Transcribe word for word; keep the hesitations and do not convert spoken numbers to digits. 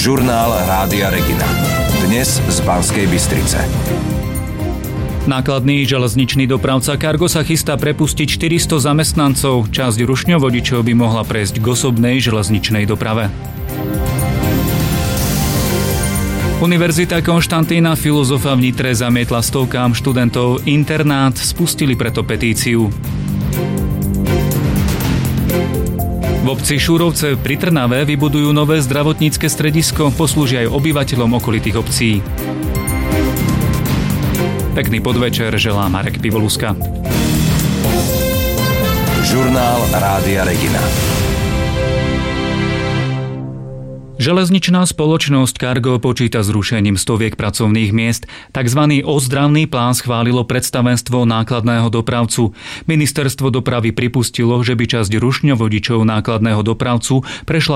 Žurnál Rádia Regina. Dnes z Banskej Bystrice. Nákladný železničný dopravca Cargo sa chystá prepustiť štyristo zamestnancov. Časť rušňovodičov by mohla prejsť k osobnej železničnej doprave. Univerzita Konštantína Filozofa v Nitre zamietla stovkám študentov internát, spustili preto petíciu. V obci Šúrovce pri Trnave vybudujú nové zdravotnícke stredisko, poslúži aj obyvateľom okolitých obcí. Pekný podvečer želá Marek Pivoluska. Žurnál Rádia Regina. Železničná spoločnosť Cargo počíta s rušením stoviek pracovných miest. Takzvaný ozdravný plán schválilo predstavenstvo nákladného dopravcu. Ministerstvo dopravy pripustilo, že by časť rušňovodičov nákladného dopravcu prešla